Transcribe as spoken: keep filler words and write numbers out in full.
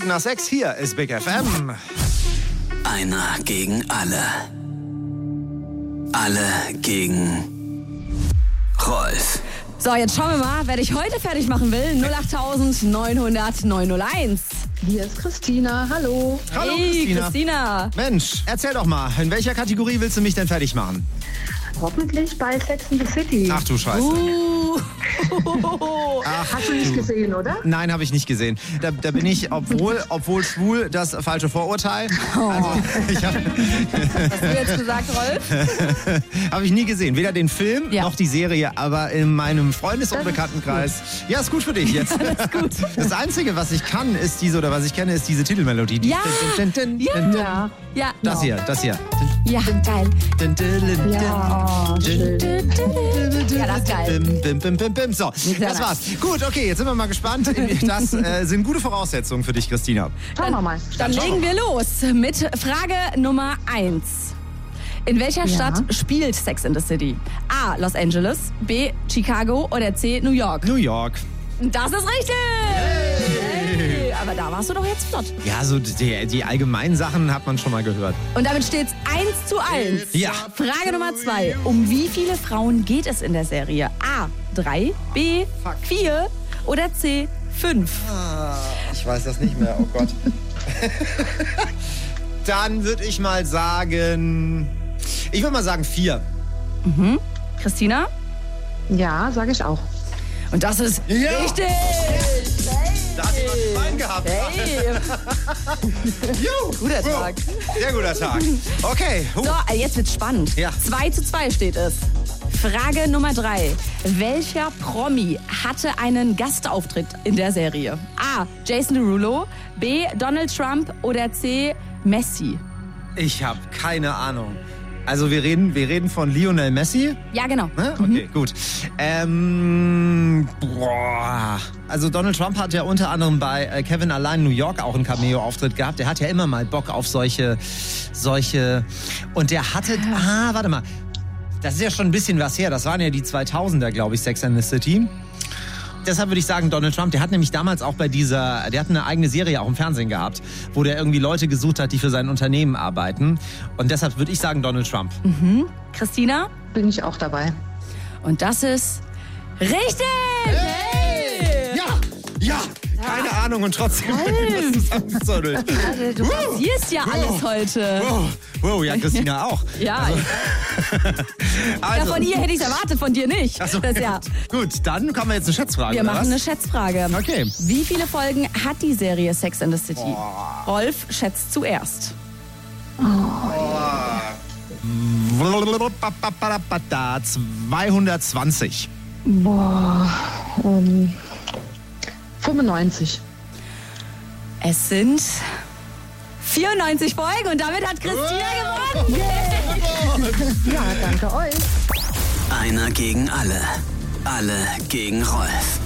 Minuten nach sechs, hier ist Big F M. Einer gegen alle. Alle gegen Rolf. So, jetzt schauen wir mal, wer dich heute fertig machen will. null acht neun null null neun null eins. Hier ist Christina, hallo. Hallo Hey, Christina. Christina. Mensch, erzähl doch mal, in welcher Kategorie willst du mich denn fertig machen? Hoffentlich bei Sex and the City. Ach du Scheiße. Uh. Ach, Hast du nicht gesehen, oder? Nein, habe ich nicht gesehen. Da, da bin ich, obwohl, obwohl schwul, das falsche Vorurteil. Oh. Also, ich habe Hast du jetzt gesagt, Rolf? hab ich nie gesehen. Weder den Film Ja. noch die Serie, aber in meinem Freundes- und Bekanntenkreis. Ja, ist gut für dich jetzt. Alles gut. Das Einzige, was ich kann, ist diese, oder was ich kenne, ist diese Titelmelodie. Die Ja. Din, din, din, Ja. din, din. Ja. Ja. Das hier, das hier. Ja, geil. Din, din, din, din. Ja, oh, schön. Ja, das ist geil. Bim, bim, bim, bim, bim. So, Sehr das nice. war's. Gut, okay, jetzt sind wir mal gespannt. Das äh, sind gute Voraussetzungen für dich, Christina. Schauen wir mal. Dann schauen legen wir wir los mit Frage Nummer eins. In welcher Ja. Stadt spielt Sex in the City? A. Los Angeles, B. Chicago oder C. New York? New York. Das ist richtig! Hey. Aber da warst du doch jetzt flott. Ja, so die, die allgemeinen Sachen hat man schon mal gehört. Und damit steht's eins zu eins. Ja. Frage Nummer zwei. Um wie viele Frauen geht es in der Serie? A. drei, B. vier oder C. fünf? Ich weiß das nicht mehr, oh Gott. Dann würde ich mal sagen, ich würde mal sagen vier. Christina? Ja, sage ich auch. Und das ist Ja. richtig! Da hat jemand den Bein gehabt. Hey. Juhu. Guter Tag. Sehr guter Tag. Okay. Huh. So, äh, jetzt wird's spannend. Ja. zwei zu zwei steht es. Frage Nummer drei. Welcher Promi hatte einen Gastauftritt in der Serie? A. Jason Derulo, B. Donald Trump oder C. Messi? Ich habe keine Ahnung. Also wir reden, wir reden von Lionel Messi. Ja, genau. Ne? Okay, gut. Ähm, boah. Also Donald Trump hat ja unter anderem bei äh, Kevin Allein New York auch einen Cameo-Auftritt gehabt. Der hat ja immer mal Bock auf solche, solche. Und der hatte, ah, warte mal. Das ist ja schon ein bisschen was her. Das waren ja die zweitausender, glaube ich, Sex and the City. Deshalb würde ich sagen Donald Trump. Der hat nämlich damals auch bei dieser, der hat eine eigene Serie auch im Fernsehen gehabt, wo der irgendwie Leute gesucht hat, die für sein Unternehmen arbeiten. Und deshalb würde ich sagen Donald Trump. Christina? Bin ich auch dabei. Und das ist richtig! Hey! Ja, ja, keine Ahnung und trotzdem was zusammengezottelt. Also, du rasierst ja alles heute. Wow, wow, ja, Christina auch. Ja, Also, ja, von ihr hätte ich es erwartet, von dir nicht. Ach so, Das, ja. Gut, dann kommen wir jetzt eine Schätzfrage. Wir oder machen was? eine Schätzfrage. Okay. Wie viele Folgen hat die Serie Sex and the City? Rolf schätzt zuerst. zweihundertzwanzig. Boah, ähm, fünfundneunzig. Es sind vierundneunzig Folgen und damit hat Christina gewonnen. Ja, danke euch. Einer gegen alle. Alle gegen Rolf.